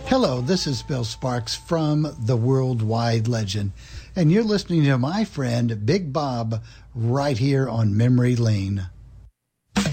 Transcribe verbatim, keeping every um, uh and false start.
Hello, this is Bill Sparks from The Worldwide Legend, and you're listening to my friend Big Bob right here on Memory Lane.